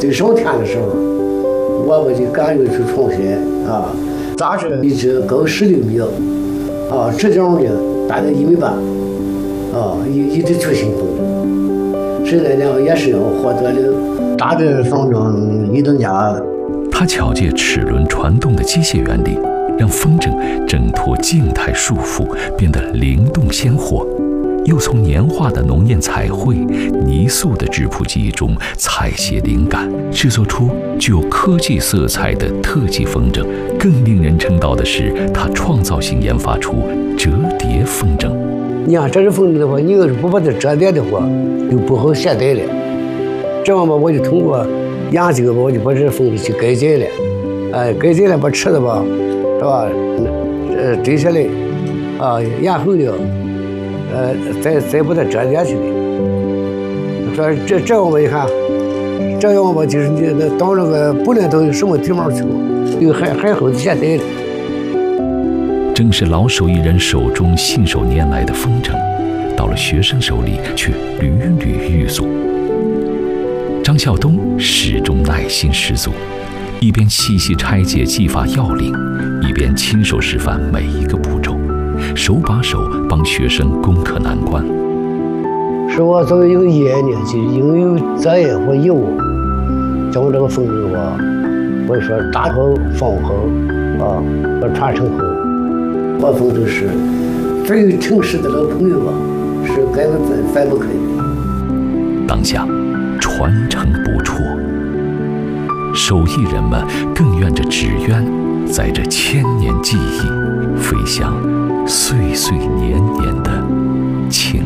最少天的时候，我就赶紧去重新啊，扎是一直高16米啊，直角呢大概1.8米啊，一直出新风筝，现在呢也是要获得的大的风筝1等奖。 他巧借齿轮传动的机械原理，让风筝挣脱静态束缚，变得灵动鲜活。又从年画的浓艳彩绘、泥塑的质朴技艺中采撷灵感，制作出具有科技色彩的特技风筝。更令人称道的是，他创造性研发出折叠风筝。 你看这是风筝的话，你要是不把它折叠的话，就不好携带了。这样吧，我就通过研究吧，我就把这风筝去改进了，改进了把尺子吧，是吧？堆下来，啊，然后呢，再把它折叠起来。说这样吧，你看，这样吧，就是你到那个不论到什么地方去，就还好携带的。 正是老手艺人手中信手拈来的风筝，到了学生手里却屡屡遇阻。张孝东始终耐心十足，一边细细拆解技法要领，一边亲手示范每一个步骤，手把手帮学生攻克难关。 是我作为一个爷呢，就应有责任和义务，将这个风筝吧，我说打好放好啊，和传承好。我风筝是最诚实的老朋友啊，是根本分不开的。 当下传承不辍，手艺人们更愿这纸鸢载着千年技艺，飞向岁岁年年的情。